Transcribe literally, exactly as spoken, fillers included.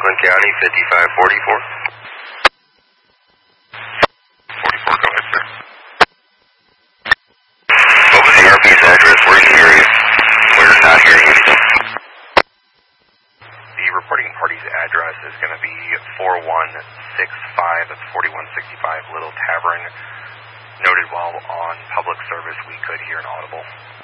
Oakland County, fifty-five forty-four. forty-four, go ahead, sir. What was the R P's address? Where's the area? We're not hearing anything. The reporting party's address is going to be four one six five, that's forty-one sixty-five Little Tavern. Noted while on public service, we could hear an audible.